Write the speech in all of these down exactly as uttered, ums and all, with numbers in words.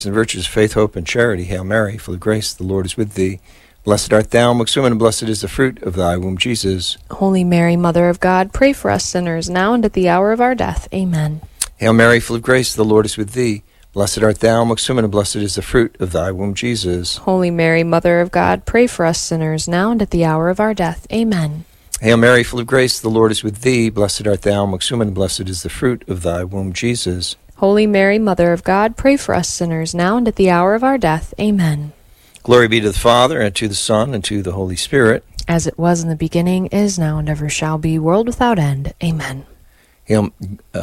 and virtues of faith, hope, and charity. Hail Mary, full of grace, the Lord is with thee. Blessed art thou amongst women, and blessed is the fruit of thy womb, Jesus. Holy Mary, Mother of God, pray for us sinners, now and at the hour of our death. Amen. Hail Mary, full of grace, the Lord is with thee. Blessed art thou amongst women, and blessed is the fruit of thy womb, Jesus. Holy Mary, Mother of God, pray for us sinners, now and at the hour of our death. Amen. Hail Mary, full of grace, the Lord is with thee. Blessed art thou amongst women, and blessed is the fruit of thy womb, Jesus. Holy Mary, Mother of God, pray for us sinners, now and at the hour of our death. Amen. Glory be to the Father, and to the Son, and to the Holy Spirit. As it was in the beginning, is now, and ever shall be, world without end. Amen. Hail,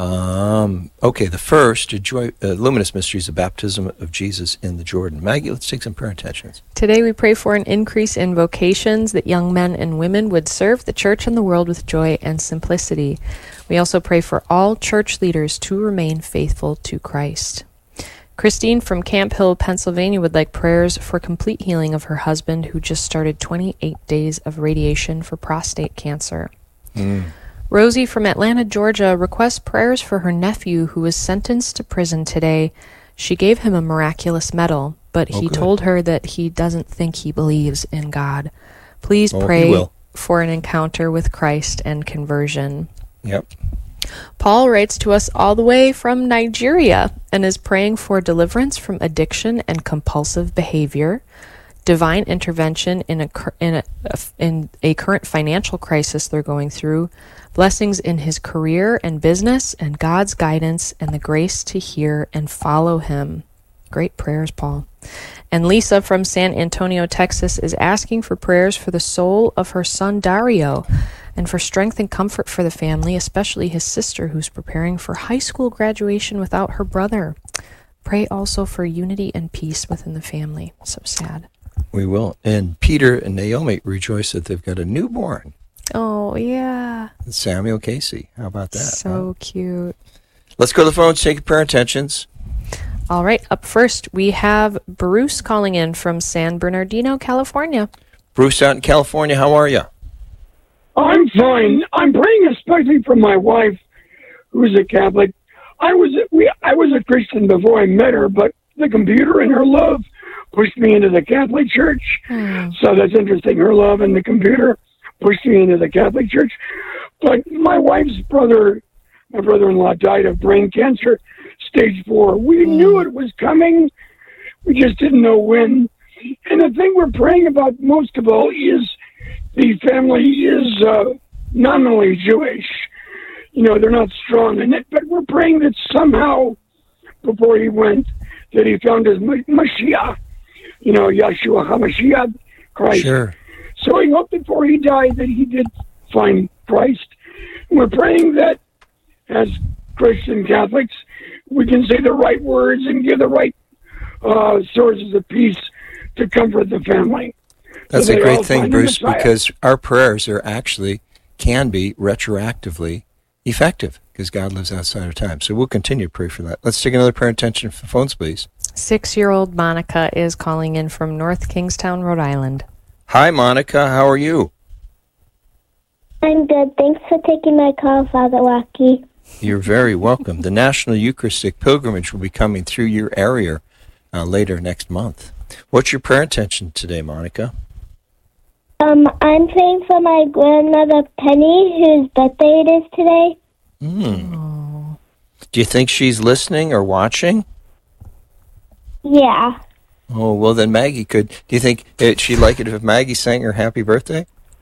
um, okay, the first, joy, uh, luminous mysteries, the baptism of Jesus in the Jordan. Maggie, let's take some prayer intentions. Today we pray for an increase in vocations, that young men and women would serve the church and the world with joy and simplicity. We also pray for all church leaders to remain faithful to Christ. Christine from Camp Hill, Pennsylvania would like prayers for complete healing of her husband, who just started twenty-eight days of radiation for prostate cancer. Mm. Rosie from Atlanta, Georgia requests prayers for her nephew, who was sentenced to prison today. She gave him a miraculous medal, but Oh, he good. told her that he doesn't think he believes in God. Please Oh, he pray will. for an encounter with Christ and conversion. Yep. Paul writes to us all the way from Nigeria and is praying for deliverance from addiction and compulsive behavior, divine intervention in a cur- in a in a current financial crisis they're going through, blessings in his career and business, and God's guidance and the grace to hear and follow him. Great prayers, Paul. And Lisa from San Antonio, Texas is asking for prayers for the soul of her son Dario and for strength and comfort for the family, especially his sister who's preparing for high school graduation without her brother. Pray also for unity and peace within the family. So sad. We will. And Peter and Naomi rejoice that they've got a newborn, Oh, yeah. Samuel Casey. How about that? So huh? cute. Let's go to the phones, take your prayer intentions. All right, up first, we have Bruce calling in from San Bernardino, California. Bruce out in California, how are you? I'm fine. I'm praying especially for my wife, who's a Catholic. I was a, we I was a Christian before I met her, but the computer and her love pushed me into the Catholic Church. Hmm. So that's interesting. Her love and the computer pushed me into the Catholic Church. But my wife's brother, my brother-in-law, died of brain cancer, stage four. We Hmm. knew it was coming. We just didn't know when. And the thing we're praying about most of all is the family is uh, nominally Jewish. You know, they're not strong in it, but we're praying that somehow, before he went, that he found his Ma- Mashiach, you know, Yeshua HaMashiach, Christ. Sure. So he hoped before he died that he did find Christ. And we're praying that as Christian Catholics, we can say the right words and give the right uh, sources of peace to comfort the family. That's So a they great all thing, find the Bruce, Messiah. because our prayers are actually, can be retroactively effective, because God lives outside of time. So we'll continue to pray for that. Let's take another prayer intention for phones, please. Six-year-old Monica is calling in from North Kingstown, Rhode Island. Hi, Monica. How are you? I'm good. Thanks for taking my call, Father Wacky. You're very welcome. The National Eucharistic Pilgrimage will be coming through your area uh, later next month. What's your prayer intention today, Monica? Um, I'm praying for my grandmother Penny, whose birthday it is today. Hmm. Do you think she's listening or watching? Yeah. Oh, well, then Maggie could. Do you think it, she'd like it if Maggie sang her happy birthday?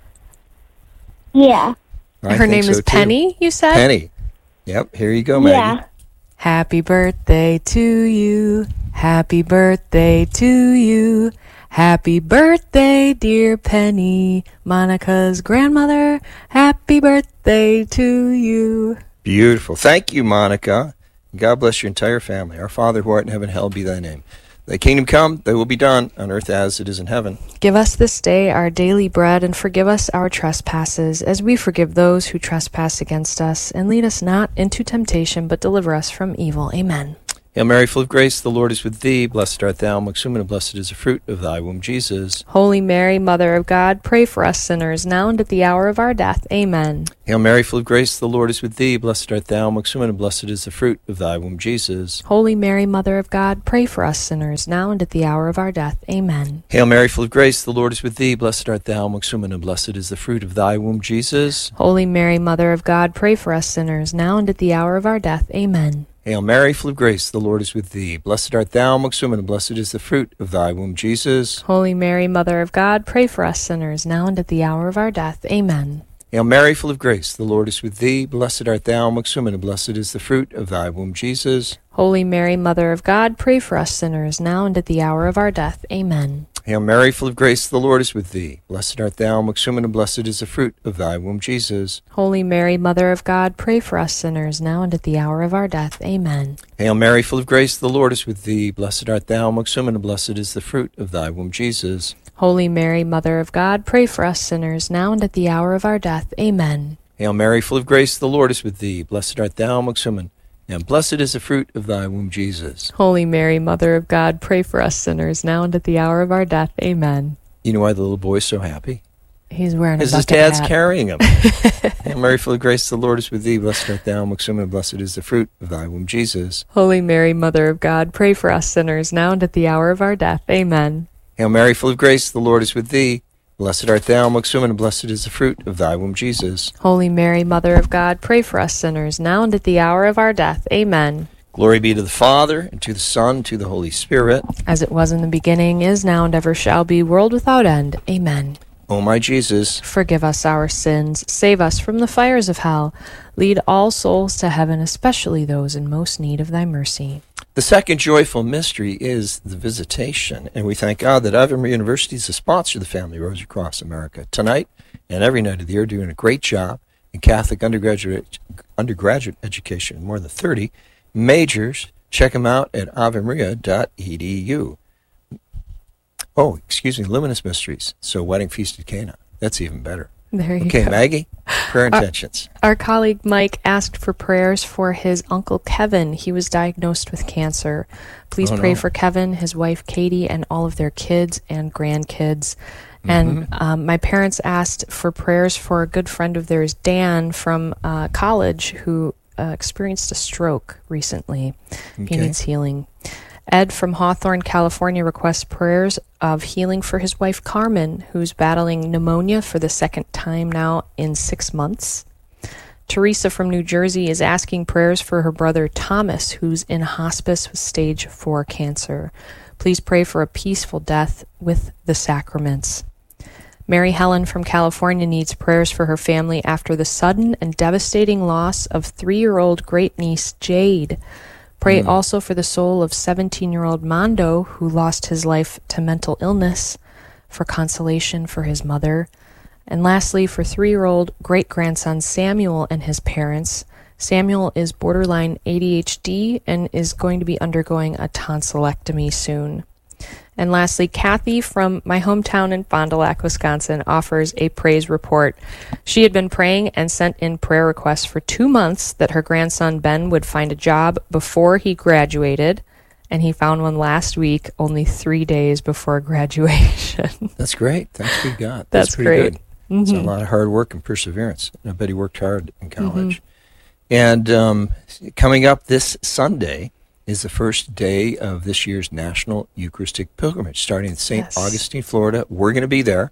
Yeah. I Her think name so, is too. Penny, you said? Penny. Yep, here you go, Maggie. Yeah. Happy birthday to you. Happy birthday to you. Happy birthday, dear Penny, Monica's grandmother. Happy birthday to you. Beautiful. Thank you, Monica. God bless your entire family. Our Father who art in heaven, hallowed be thy name. Thy kingdom come, thy will be done, on earth as it is in heaven. Give us this day our daily bread, and forgive us our trespasses, as we forgive those who trespass against us. And lead us not into temptation, but deliver us from evil. Amen. Hail Mary, full of grace, the Lord is with thee. Blessed art thou amongst women, and blessed is the fruit of thy womb, Jesus. Holy Mary, Mother of God, pray for us sinners, now and at the hour of our death. Amen. Hail Mary, full of grace, the Lord is with thee. Blessed art thou amongst women, and blessed is the fruit of thy womb, Jesus. Holy Mary, Mother of God, pray for us sinners, now and at the hour of our death. Amen. Hail Mary, full of grace, the Lord is with thee. Blessed art thou amongst women, and blessed is the fruit of thy womb, Jesus. Holy Mary, Mother of God, pray for us sinners, now and at the hour of our death. Amen. Hail Mary, full of grace, the Lord is with thee. Blessed art thou amongst women, and blessed is the fruit of thy womb, Jesus. Holy Mary, Mother of God, pray for us sinners, now and at the hour of our death. Amen. Hail Mary, full of grace, the Lord is with thee. Blessed art thou amongst women, and blessed is the fruit of thy womb, Jesus. Holy Mary, Mother of God, pray for us sinners, now and at the hour of our death. Amen. Hail Mary, full of grace, the Lord is with thee. Blessed art thou amongst women, and blessed is the fruit of thy womb, Jesus. Holy Mary, Mother of God, pray for us sinners, now and at the hour of our death. Amen. Hail Mary, full of grace, the Lord is with thee. Blessed art thou amongst women, and blessed is the fruit of thy womb, Jesus. Holy Mary, Mother of God, pray for us sinners, now and at the hour of our death. Amen. Hail Mary, full of grace, the Lord is with thee. Blessed art thou amongst women, and blessed is the fruit of thy womb, Jesus. Holy Mary, Mother of God, pray for us sinners, now and at the hour of our death. Amen. You know why the little boy's so happy? He's wearing a Because bucket his dad's hat. carrying him. Hail Mary, full of grace, the Lord is with thee. Blessed art thou amongst women, and blessed is the fruit of thy womb, Jesus. Holy Mary, Mother of God, pray for us sinners, now and at the hour of our death. Amen. Hail Mary, full of grace, the Lord is with thee. Blessed art thou amongst women, and blessed is the fruit of thy womb, Jesus. Holy Mary, Mother of God, pray for us sinners, now and at the hour of our death. Amen. Glory be to the Father, and to the Son, and to the Holy Spirit. As it was in the beginning, is now, and ever shall be, world without end. Amen. O my Jesus, Forgive us our sins, save us from the fires of hell, lead all souls to heaven, especially those in most need of thy mercy. the second joyful mystery is the visitation, and we thank God that Ave Maria University is the sponsor of the Family Rosary Across America. Tonight and every night of the year, doing a great job in Catholic undergraduate undergraduate education, more than thirty majors. Check them out at ave maria dot e d u. Oh, excuse me, Luminous Mysteries. So Wedding Feast at Cana. That's even better. There you Okay, go. Maggie, prayer intentions. Our colleague Mike asked for prayers for his uncle Kevin. He was diagnosed with cancer. Please Oh, pray no. for Kevin, his wife Katie, and all of their kids and grandkids. And um, my parents asked for prayers for a good friend of theirs, Dan, from uh, college, who uh, experienced a stroke recently. He Okay. needs healing. Ed from Hawthorne, California requests prayers of healing for his wife Carmen, who's battling pneumonia for the second time now in six months. Teresa from New Jersey is asking prayers for her brother Thomas, who's in hospice with stage four cancer. Please pray for a peaceful death with the sacraments. Mary Helen from California needs prayers for her family after the sudden and devastating loss of three-year-old great-niece Jade. Pray also for the soul of seventeen-year-old Mondo, who lost his life to mental illness, for consolation for his mother. And lastly, for three-year-old great-grandson Samuel and his parents. Samuel is borderline A D H D and is going to be undergoing a tonsillectomy soon. And lastly, Kathy from my hometown in Fond du Lac, Wisconsin, offers a praise report. She had been praying and sent in prayer requests for two months that her grandson Ben would find a job before he graduated, and he found one last week, only three days before graduation. That's great. Thanks be God. That's pretty great. good. It's a lot of hard work and perseverance. I bet he worked hard in college. And um, coming up this Sunday is the first day of this year's National Eucharistic Pilgrimage, starting in Saint Yes. Augustine, Florida. We're going to be there.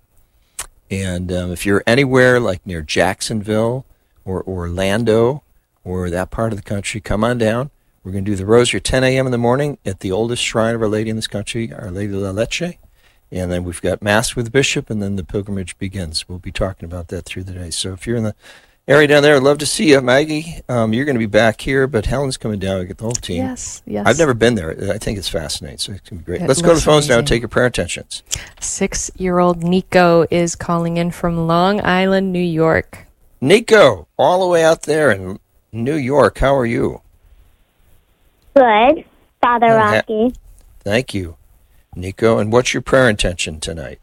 And um, if you're anywhere like near Jacksonville or Orlando or that part of the country, come on down. We're going to do the rosary at ten a.m. in the morning at the oldest shrine of Our Lady in this country, Our Lady La Leche. And then we've got Mass with the Bishop, and then the pilgrimage begins. We'll be talking about that through the day. So if you're in the area down there, I'd love to see you. Maggie, um, you're going to be back here, but Helen's coming down. We get the whole team. Yes, yes. I've never been there. I think it's fascinating, so it's going to be great. It Let's go to the looks phones now and amazing. take your prayer intentions. Six-year-old Nico is calling in from Long Island, New York. Nico, all the way out there in New York, how are you? Good, Father Oh, ha- Rocky. Thank you, Nico. And what's your prayer intention tonight?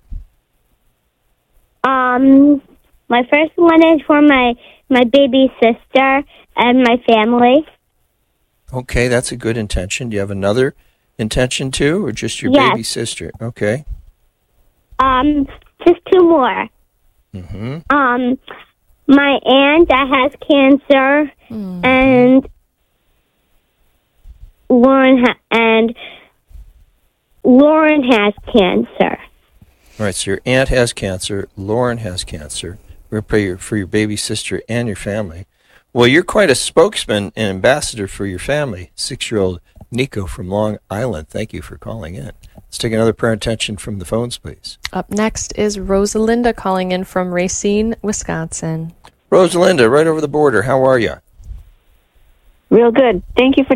Um, my first one is for my my baby sister and my family. Okay, that's a good intention. Do you have another intention too, or just your Yes. baby sister? Okay. Um, just two more. Mm-hmm. Um, my aunt that has cancer, Mm. and Lauren ha- and Lauren has cancer. All right, so your aunt has cancer, Lauren has cancer. We're going to pray your, for your baby sister and your family. Well, you're quite a spokesman and ambassador for your family. Six-year-old Nico from Long Island, thank you for calling in. Let's take another prayer intention from the phones, please. Up next is Rosalinda calling in from Racine, Wisconsin. Rosalinda, right over the border, how are you? Real good. Thank you for